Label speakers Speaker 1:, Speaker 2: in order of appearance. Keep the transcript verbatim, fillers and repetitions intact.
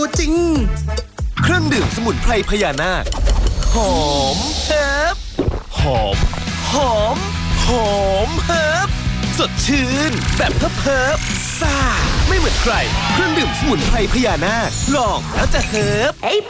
Speaker 1: จริงเครื่องดื่มสมุนไพรพญานาคหอมเฮิบหอมหอมหอมเฮิบสดชื่นแบบเพิบเพิบซ่าไม่เหมือนใครเครื่องดื่มสมุนไพรพญานาคลองแล้วจะเฮิบ